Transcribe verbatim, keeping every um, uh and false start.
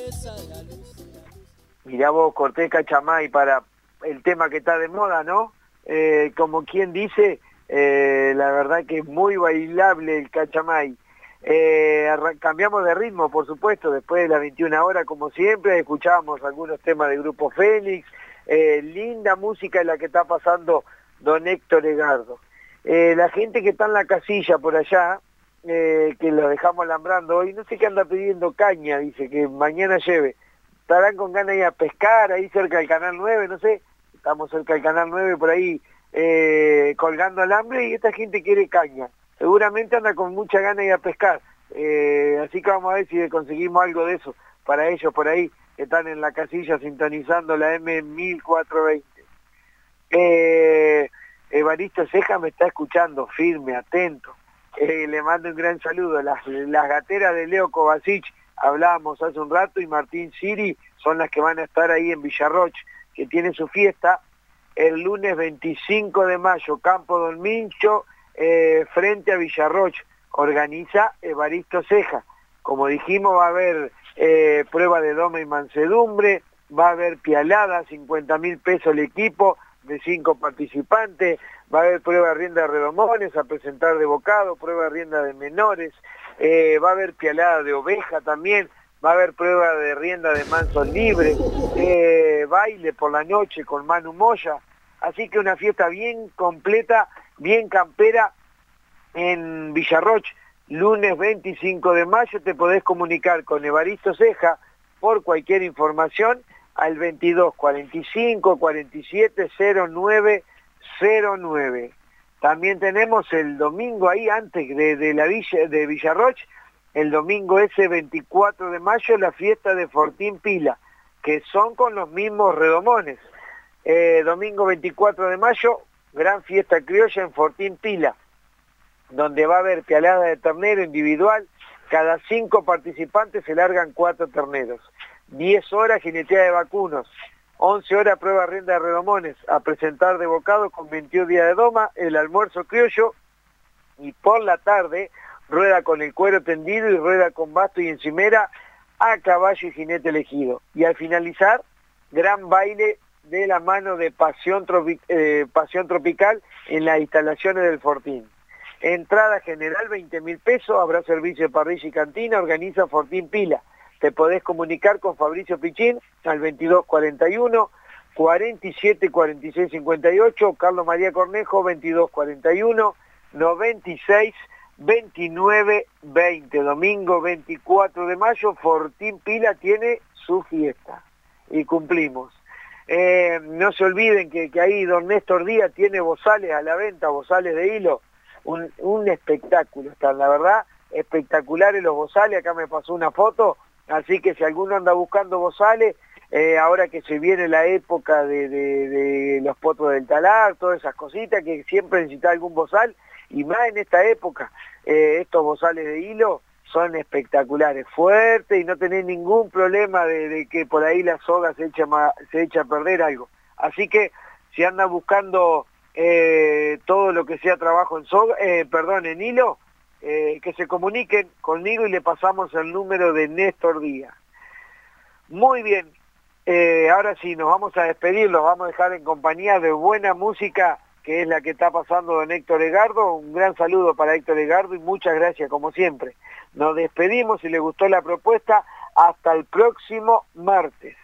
Mirá vos, corté Cachamay para el tema que está de moda, ¿no? Eh, como quien dice, eh, la verdad que es muy bailable el Cachamay. Eh, cambiamos de ritmo, por supuesto, después de las veintiuna horas, como siempre, escuchábamos algunos temas del Grupo Fénix, eh, linda música la que está pasando don Héctor Egardo. Eh, la gente que está en la casilla por allá, eh, que lo dejamos alambrando hoy, no sé qué anda pidiendo caña, dice, que mañana lleve. Estarán con ganas de ir a pescar ahí cerca del Canal nueve, no sé, estamos cerca del Canal nueve por ahí eh, colgando alambre y esta gente quiere caña. Seguramente anda con mucha ganas de ir a pescar, eh, así que vamos a ver si conseguimos algo de eso para ellos por ahí que están en la casilla sintonizando la M mil cuatrocientos veinte. Eh, Evaristo Ceja me está escuchando, firme, atento. Eh, le mando un gran saludo. Las, las gateras de Leo Kovacic, hablábamos hace un rato, y Martín Siri son las que van a estar ahí en Villarroch, que tiene su fiesta el lunes veinticinco de mayo, Campo Don Mincho, eh, frente a Villarroch. Organiza Evaristo Ceja. Como dijimos, va a haber eh, prueba de doma y mansedumbre, va a haber pialada, cincuenta mil pesos el equipo de cinco participantes, va a haber prueba de rienda de redomones a presentar de bocado, prueba de rienda de menores, eh, va a haber pialada de oveja también, va a haber prueba de rienda de mansos libres, eh, baile por la noche con Manu Moya, así que una fiesta bien completa, bien campera en Villarroch, lunes veinticinco de mayo. Te podés comunicar con Evaristo Ceja por cualquier información al veintidós cuarenta y cinco cuarenta y siete cero nueve cero nueve. También tenemos el domingo ahí antes de, de la villa de Villarroch, el domingo ese veinticuatro de mayo, la fiesta de Fortín Pila, que son con los mismos redomones. Eh, domingo veinticuatro de mayo, gran fiesta criolla en Fortín Pila, donde va a haber pialada de ternero individual. Cada cinco participantes se largan cuatro terneros. diez horas jinetea de vacunos, once horas prueba rienda de redomones, a presentar de bocado con veintiún días de doma, el almuerzo criollo, y por la tarde rueda con el cuero tendido y rueda con basto y encimera a caballo y jinete elegido. Y al finalizar, gran baile de la mano de Pasión, Tropi eh, Pasión Tropical en las instalaciones del Fortín. Entrada general veinte mil pesos, habrá servicio de parrilla y cantina, organiza Fortín Pila. Te podés comunicar con Fabricio Pichín al veintidós cuarenta y uno cuarenta y siete cuarenta y seis cincuenta y ocho, Carlos María Cornejo veintidós cuarenta y uno noventa y seis veintinueve veinte. Domingo veinticuatro de mayo, Fortín Pila tiene su fiesta y cumplimos. Eh, no se olviden que, que ahí don Néstor Díaz tiene bozales a la venta, bozales de hilo, un, un espectáculo, están la verdad espectaculares los bozales. Acá me pasó una foto. Así que si alguno anda buscando bozales, eh, ahora que se viene la época de, de, de los potros del talar, todas esas cositas, que siempre necesita algún bozal, y más en esta época, eh, estos bozales de hilo son espectaculares, fuertes, y no tenés ningún problema de, de que por ahí la soga se echa, se echa a perder algo. Así que si andan buscando eh, todo lo que sea trabajo en soga, eh, perdón, en hilo, Eh, que se comuniquen conmigo y le pasamos el número de Néstor Díaz. Muy bien, eh, ahora sí, nos vamos a despedir, los vamos a dejar en compañía de buena música, que es la que está pasando don Héctor Egardo. Un gran saludo para Héctor Egardo y muchas gracias como siempre. Nos despedimos, si les gustó la propuesta, hasta el próximo martes.